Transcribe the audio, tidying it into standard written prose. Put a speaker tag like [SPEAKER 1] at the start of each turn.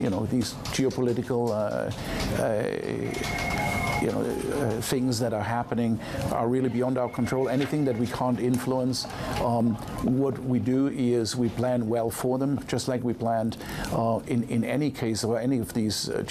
[SPEAKER 1] these geopolitical things that are happening are really beyond our control. Anything that we can't influence, what we do is we plan well for them, just like we planned in any case or any of these